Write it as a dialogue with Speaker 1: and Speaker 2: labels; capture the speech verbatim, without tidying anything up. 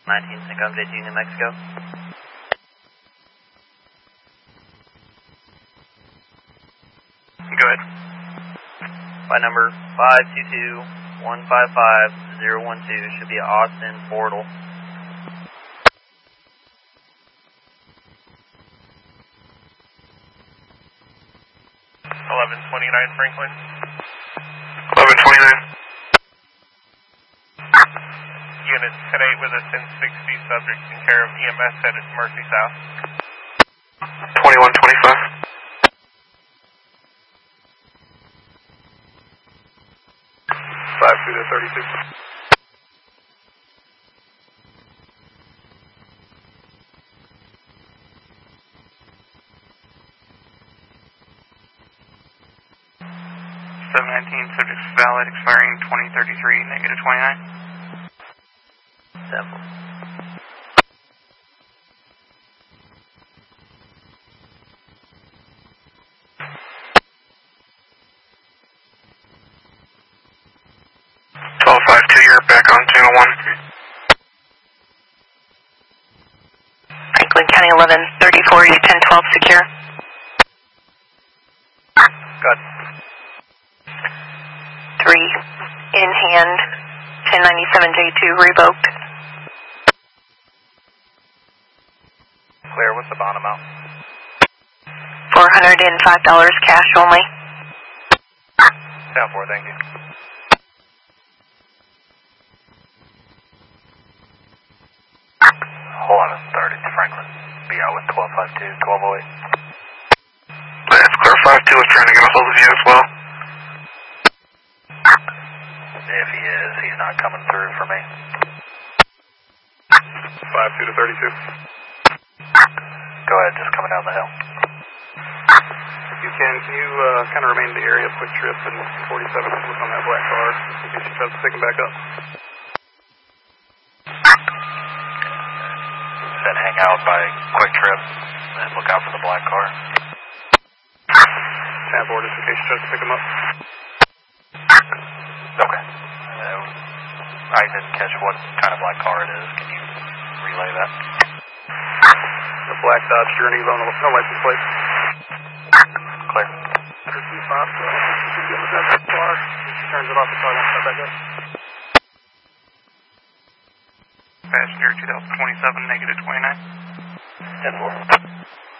Speaker 1: nineteen Cinco J T, New Mexico.
Speaker 2: Go ahead.
Speaker 1: Flight number five two two, one five five, zero one two should be at Austin Portal.
Speaker 2: eleven twenty-nine Franklin. eleven twenty-nine. Unit ten eight with a ten sixty, subject in care of E M S headed to Mercy South. twenty-one twenty-five. five two to thirty-six. seven nineteen, subject valid, expiring twenty thirty-three, negative twenty-nine.
Speaker 1: Simple.
Speaker 2: twelve five two, you're back on channel one.
Speaker 3: Franklin County eleven thirty-four, you ten twelve secure.
Speaker 2: Good.
Speaker 3: three, in hand, ten ninety-seven J two revoked.
Speaker 2: Clear, what's the bond amount?
Speaker 3: four hundred five dollars cash only.
Speaker 2: ten four, thank you.
Speaker 4: eleven thirty, Franklin. Be out with twelve five two, twelve oh eight.
Speaker 2: That's clear, five two is trying to get a hold of you as well.
Speaker 4: If he is, he's not coming through for me.
Speaker 2: five two to thirty-two.
Speaker 4: Go ahead, just coming down the hill.
Speaker 2: If you can, can you uh, kind of remain in the area of Quick Trip and forty-seven and look on that black car in case she tries to pick him back up?
Speaker 4: Then hang out by Quick Trip and look out for the black car.
Speaker 2: ten four, just in case she tries to pick him up.
Speaker 4: Okay. Uh, I didn't catch what kind of black car it is. Can you relay that?
Speaker 2: The black Dodge Journey, no, no license plate.
Speaker 4: Clear.
Speaker 2: thirteen five, so she's getting that car. She turns it off, so I won't start back up. Passenger two thousand twenty-seven, negative twenty-nine.
Speaker 4: ten four.